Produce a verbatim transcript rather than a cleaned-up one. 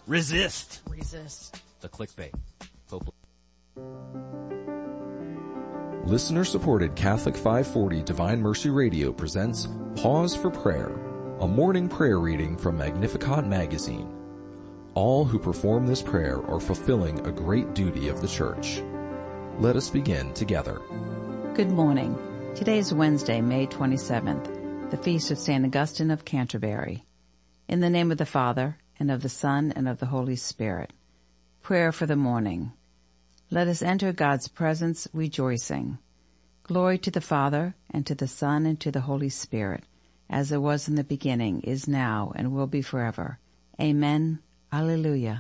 Resist. Resist. The clickbait. Hope. Listener-supported Catholic five forty Divine Mercy Radio presents Pause for Prayer, a morning prayer reading from Magnificat magazine. All who perform this prayer are fulfilling a great duty of the Church. Let us begin together. Good morning. Today is Wednesday, May twenty-seventh, the feast of Saint Augustine of Canterbury. In the name of the Father, and of the Son, and of the Holy Spirit. Prayer for the morning. Let us enter God's presence rejoicing. Glory to the Father, and to the Son, and to the Holy Spirit, as it was in the beginning, is now, and will be forever. Amen. Alleluia.